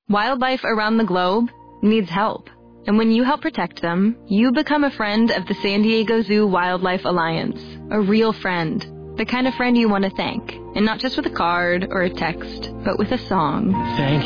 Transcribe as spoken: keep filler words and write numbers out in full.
Wildlife around the globe needs help. And when you help protect them, you become a friend of the San Diego Zoo Wildlife Alliance. A real friend. The kind of friend you want to thank. And not just with a card or a text, but with a song. Thank